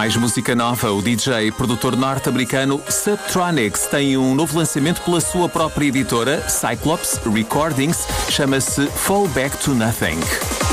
Mais música nova, o DJ e produtor norte-americano Subtronics tem um novo lançamento pela sua própria editora, Cyclops Recordings, chama-se Fall Back to Nothing.